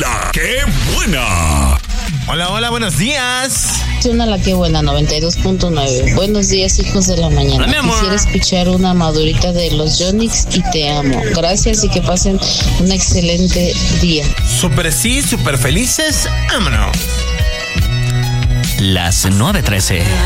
La ¡Qué buena! Hola, hola, buenos días. Suena La Qué Buena, 92.9. Buenos días, hijos de la mañana. Hola, mi amor. Quisiera escuchar una madurita de los Yonix y te amo. Gracias y que pasen un excelente día. Súper sí, súper felices. Vámonos. Las 9:13.